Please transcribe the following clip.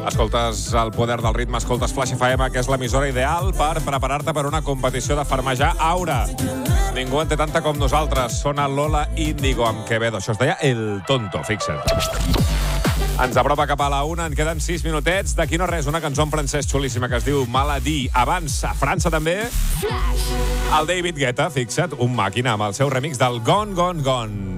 Escoltes el poder del ritme, escoltes Flash FM, que és l'emissora ideal per preparar-te per una competició de farmejar Aura. Ningú en té tanta com nosaltres. Sona Lola Índigo amb Quevedo. Això es deia El Tonto, fixa't. Ens apropa cap a la 1, en queden 6 minutets. D'aquí no res, una cançó en francès xulíssima que es diu Maladie. Abans, a França també, el David Guetta, fixa't, un màquina amb el seu remix del Gone, Gone, Gone.